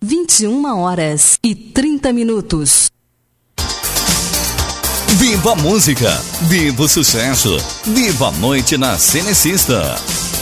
21h30. Viva a música, viva o sucesso, viva a noite na Cenecista.